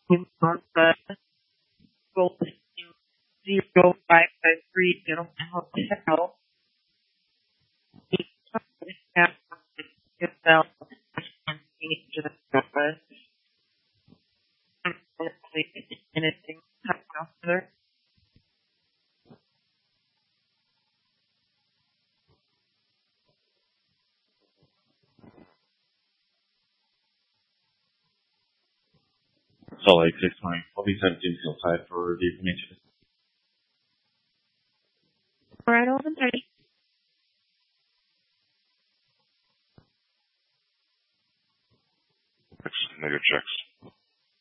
with Martha, goal 0553 Dental Hotel. Anything further? Salt Lake 620. I'll be 17 Hillside for the information. All right, 11:30. Negative checks.